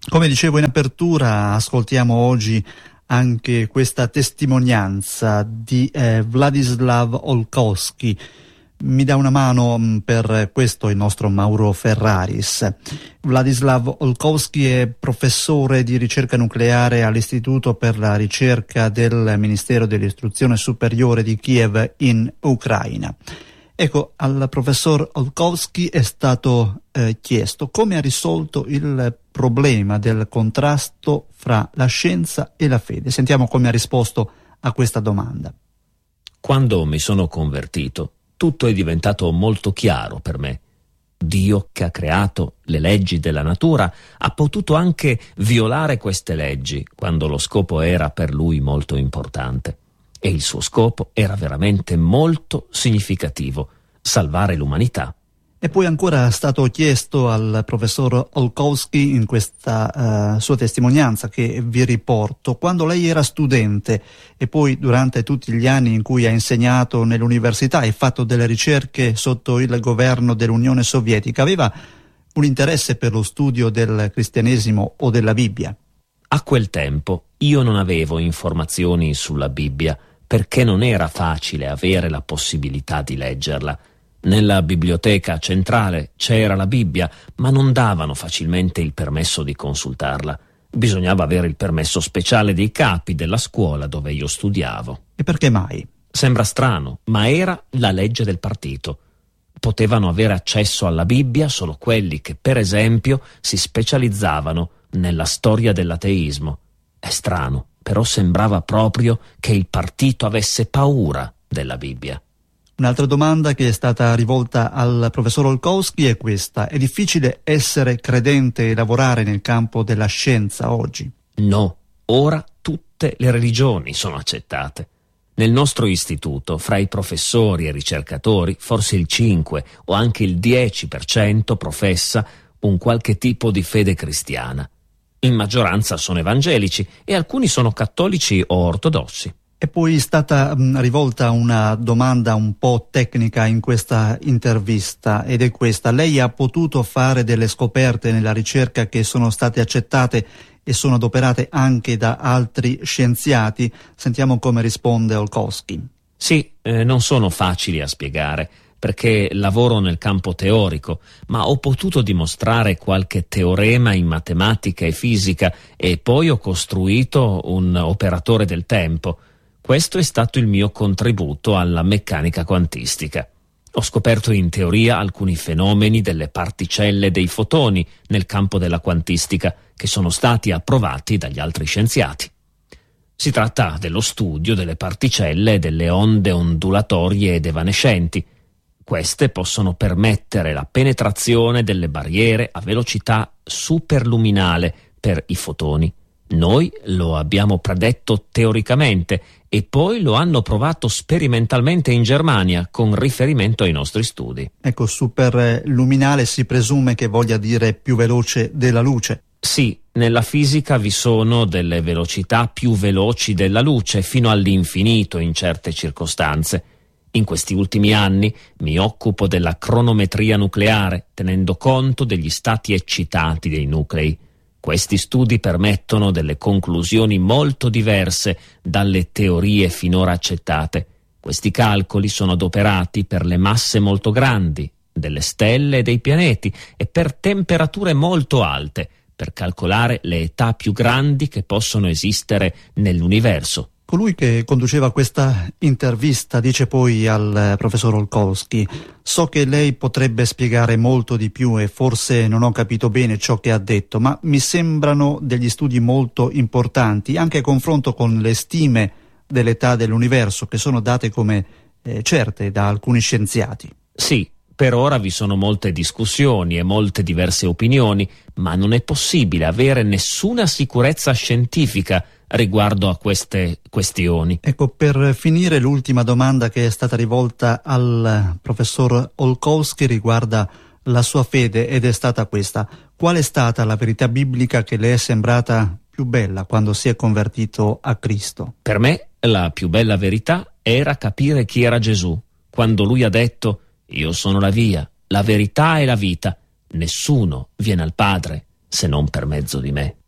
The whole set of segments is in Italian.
Come dicevo in apertura, ascoltiamo oggi anche questa testimonianza di Władysław Olkowski. Mi dà una mano per questo il nostro Mauro Ferraris. Władysław Olkowski è professore di ricerca nucleare all'Istituto per la ricerca del Ministero dell'Istruzione Superiore di Kiev in Ucraina. Ecco, al professor Olkowski è stato chiesto come ha risolto il problema del contrasto fra la scienza e la fede. Sentiamo come ha risposto a questa domanda. Quando mi sono convertito, tutto è diventato molto chiaro per me. Dio, che ha creato le leggi della natura, ha potuto anche violare queste leggi quando lo scopo era per lui molto importante. E il suo scopo era veramente molto significativo: salvare l'umanità. E poi ancora è stato chiesto al professor Olkowski in questa sua testimonianza che vi riporto, quando lei era studente e poi durante tutti gli anni in cui ha insegnato nell'università e fatto delle ricerche sotto il governo dell'Unione Sovietica, aveva un interesse per lo studio del cristianesimo o della Bibbia? A quel tempo io non avevo informazioni sulla Bibbia perché non era facile avere la possibilità di leggerla. Nella biblioteca centrale c'era la Bibbia, ma non davano facilmente il permesso di consultarla. Bisognava avere il permesso speciale dei capi della scuola dove io studiavo. E perché mai? Sembra strano, ma era la legge del partito. Potevano avere accesso alla Bibbia solo quelli che, per esempio, si specializzavano nella storia dell'ateismo. È strano, però sembrava proprio che il partito avesse paura della Bibbia. Un'altra domanda che è stata rivolta al professor Olkowski è questa: è difficile essere credente e lavorare nel campo della scienza oggi? No, ora tutte le religioni sono accettate. Nel nostro istituto, fra i professori e ricercatori, forse il 5 o anche il 10% professa un qualche tipo di fede cristiana. In maggioranza sono evangelici e alcuni sono cattolici o ortodossi. E poi è stata rivolta una domanda un po' tecnica in questa intervista, ed è questa: lei ha potuto fare delle scoperte nella ricerca che sono state accettate e sono adoperate anche da altri scienziati? Sentiamo come risponde Olkowski. Sì, non sono facili a spiegare, perché lavoro nel campo teorico, ma ho potuto dimostrare qualche teorema in matematica e fisica e poi ho costruito un operatore del tempo. Questo è stato il mio contributo alla meccanica quantistica. Ho scoperto in teoria alcuni fenomeni delle particelle e dei fotoni nel campo della quantistica che sono stati approvati dagli altri scienziati. Si tratta dello studio delle particelle e delle onde ondulatorie ed evanescenti. Queste possono permettere la penetrazione delle barriere a velocità superluminale per i fotoni. Noi lo abbiamo predetto teoricamente e poi lo hanno provato sperimentalmente in Germania con riferimento ai nostri studi. Ecco, superluminale si presume che voglia dire più veloce della luce. Sì, nella fisica vi sono delle velocità più veloci della luce, fino all'infinito in certe circostanze. In questi ultimi anni mi occupo della cronometria nucleare, tenendo conto degli stati eccitati dei nuclei. Questi studi permettono delle conclusioni molto diverse dalle teorie finora accettate. Questi calcoli sono adoperati per le masse molto grandi delle stelle e dei pianeti e per temperature molto alte, per calcolare le età più grandi che possono esistere nell'universo. Colui che conduceva questa intervista dice poi al professor Olkowski: so che lei potrebbe spiegare molto di più e forse non ho capito bene ciò che ha detto, ma mi sembrano degli studi molto importanti, anche a confronto con le stime dell'età dell'universo che sono date come certe da alcuni scienziati. Sì, per ora vi sono molte discussioni e molte diverse opinioni, ma non è possibile avere nessuna sicurezza scientifica riguardo a queste questioni. Ecco, per finire, l'ultima domanda che è stata rivolta al professor Olkowski riguarda la sua fede ed è stata questa: qual è stata la verità biblica che le è sembrata più bella quando si è convertito a Cristo? Per me la più bella verità era capire chi era Gesù, quando lui ha detto: io sono la via, la verità e la vita, nessuno viene al Padre se non per mezzo di me.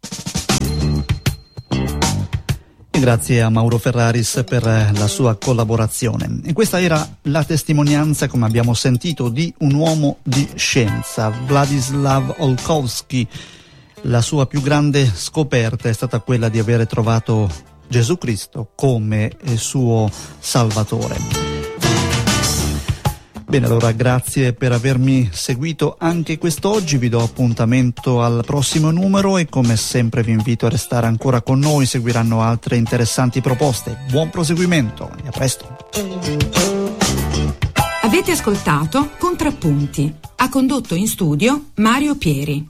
E grazie a Mauro Ferraris per la sua collaborazione. E questa era la testimonianza, come abbiamo sentito, di un uomo di scienza, Władysław Olkowski. La sua più grande scoperta è stata quella di avere trovato Gesù Cristo come suo Salvatore. Bene, allora grazie per avermi seguito anche quest'oggi, vi do appuntamento al prossimo numero e come sempre vi invito a restare ancora con noi, seguiranno altre interessanti proposte. Buon proseguimento e a presto. Avete ascoltato Contrappunti. Ha condotto in studio Mario Pieri.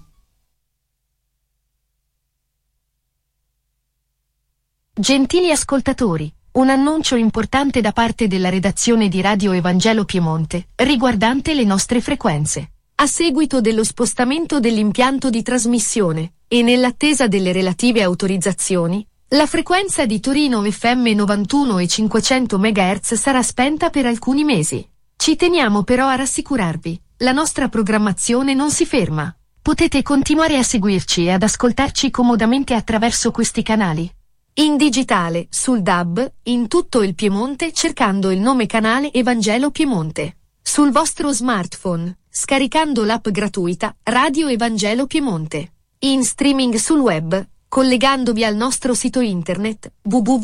Gentili ascoltatori, un annuncio importante da parte della redazione di Radio Evangelo Piemonte, riguardante le nostre frequenze. A seguito dello spostamento dell'impianto di trasmissione, e nell'attesa delle relative autorizzazioni, la frequenza di Torino FM 91 e 500 MHz sarà spenta per alcuni mesi. Ci teniamo però a rassicurarvi, la nostra programmazione non si ferma. Potete continuare a seguirci e ad ascoltarci comodamente attraverso questi canali. In digitale, sul DAB, in tutto il Piemonte cercando il nome canale Evangelo Piemonte. Sul vostro smartphone, scaricando l'app gratuita Radio Evangelo Piemonte. In streaming sul web, collegandovi al nostro sito internet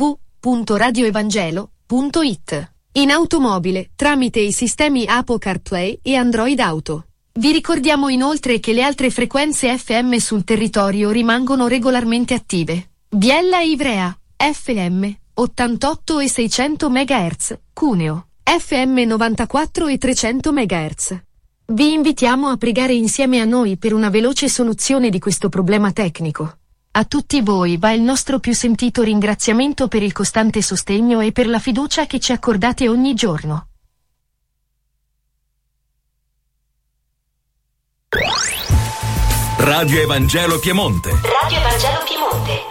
www.radioevangelo.it. In automobile, tramite i sistemi Apple CarPlay e Android Auto. Vi ricordiamo inoltre che le altre frequenze FM sul territorio rimangono regolarmente attive. Biella e Ivrea, FM, 88 e 600 MHz, Cuneo, FM 94 e 300 MHz. Vi invitiamo a pregare insieme a noi per una veloce soluzione di questo problema tecnico. A tutti voi va il nostro più sentito ringraziamento per il costante sostegno e per la fiducia che ci accordate ogni giorno. Radio Evangelo Piemonte. Radio Evangelo Piemonte.